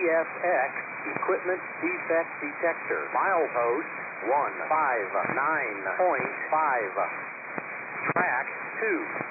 EFX Equipment Defect Detector. Milepost 159.5. Track 2.